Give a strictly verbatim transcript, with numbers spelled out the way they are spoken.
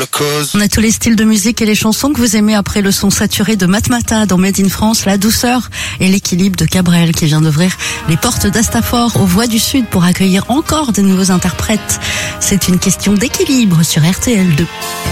véritable cause. On a tous les styles de musique et les chansons que vous aimez après le son saturé de Matmata dans Made in France, la douceur et l'équilibre de Cabrel qui vient d'ouvrir les portes d'Astafort aux Voix du Sud pour accueillir encore de nouveaux interprètes. C'est une question d'équilibre sur R T L deux.